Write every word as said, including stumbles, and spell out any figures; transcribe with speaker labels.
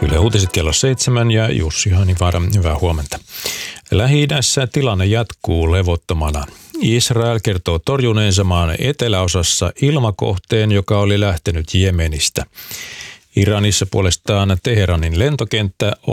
Speaker 1: Yle Uutiset kello seitsemän ja Jussi Hanivaara, hyvää huomenta. Lähi-idässä tilanne jatkuu levottomana. Israel kertoo torjuneensa maan eteläosassa ilmakohteen, joka oli lähtenyt Jemenistä. Iranissa puolestaan Teheranin lentokenttä